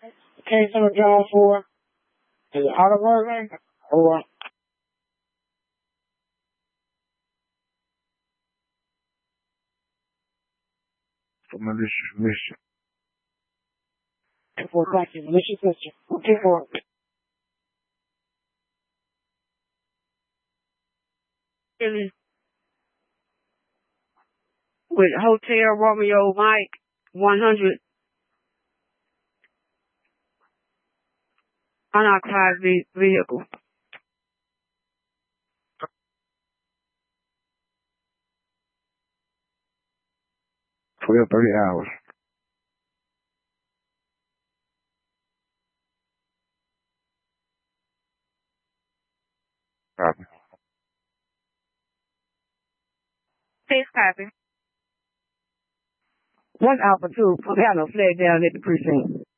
Case number John 4. Is it auto burglary or what? For malicious mission. 2-4, thank you. Malicious mission. 2-4. With Hotel Romeo Mike 100 unoccupied vehicle. 12:30 hours. Copy. 6 copy. 1 Alpha 2, we have no flag down at the precinct.